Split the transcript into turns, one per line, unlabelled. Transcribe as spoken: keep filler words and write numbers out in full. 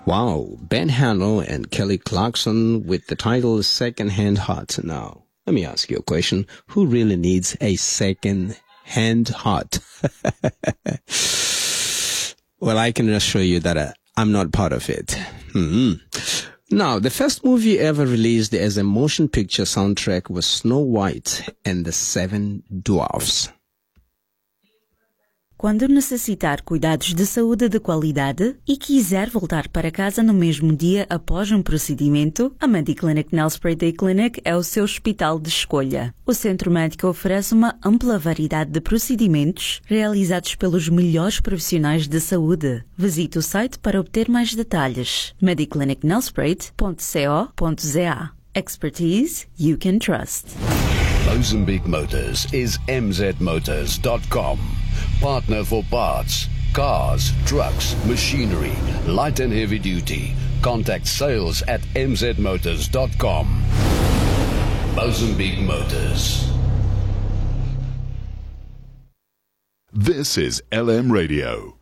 Wow, Ben Hanno and Kelly Clarkson with the title Second-Hand Heart. Now, let me ask you a question. Who really needs a second-hand heart? Well, I can assure you that uh, I'm not part of it. Mm-hmm. Now, the first movie ever released as a motion picture soundtrack was Snow White and the Seven Dwarfs.
Quando necessitar cuidados de saúde de qualidade e quiser voltar para casa no mesmo dia após um procedimento, a Mediclinic Nelspruit Day Clinic é o seu hospital de escolha. O centro médico oferece uma ampla variedade de procedimentos realizados pelos melhores profissionais de saúde. Visite o site para obter mais detalhes. mediclinic nelspruit ponto co ponto za. Expertise you can trust.
Mozambique Motors is m z motors dot com. Partner for parts, cars, trucks, machinery, light and heavy duty. Contact sales at m z motors dot com. Mozambique Motors.
This is L M Radio.